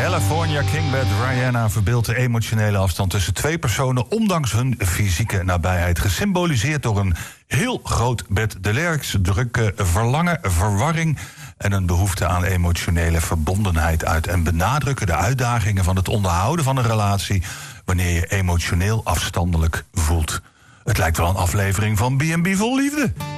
California Kingbed Rihanna verbeeldt de emotionele afstand tussen twee personen, ondanks hun fysieke nabijheid. Gesymboliseerd door een heel groot bed. De lyrics drukken verlangen, verwarring en een behoefte aan emotionele verbondenheid uit en benadrukken de uitdagingen van het onderhouden van een relatie wanneer je emotioneel afstandelijk voelt. Het lijkt wel een aflevering van B&B Vol Liefde.